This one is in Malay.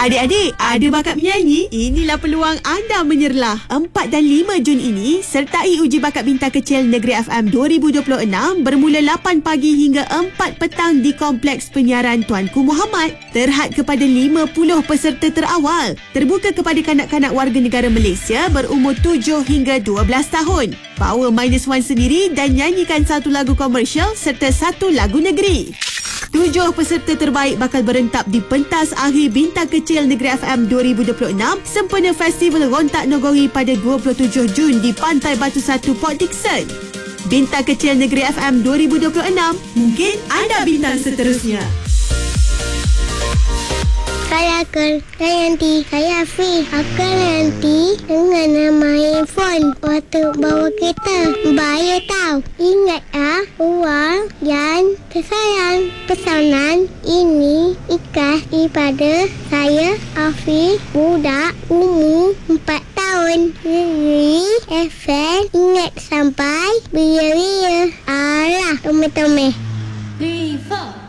Adik-adik, ada bakat menyanyi? Inilah peluang anda menyerlah. 4 dan 5 Jun ini sertai uji bakat bintang kecil Negeri FM 2026 bermula 8 pagi hingga 4 petang di Kompleks Penyiaran Tuanku Muhammad. Terhad kepada 50 peserta terawal. Terbuka kepada kanak-kanak warga negara Malaysia berumur 7 hingga 12 tahun. Power -1 sendiri dan nyanyikan satu lagu komersial serta satu lagu negeri. 7 peserta terbaik bakal berentap di pentas akhir Bintang Kecil Negeri FM 2026 sempena Festival Rontak Nogori pada 27 Jun di Pantai Batu Satu, Port Dickson. Bintang Kecil Negeri FM 2026, mungkin anda bintang seterusnya. Saya nanti saya Afi akan nanti dengan nama handphone waktu bawa kereta. Bahaya tau. Ingat uang yang tersayang. Pesanan ini ikhlas daripada saya Afi, budak umur 4 tahun. Negeri FM, ingat sampai bila-bila. Alah, tome-tome. 3, 4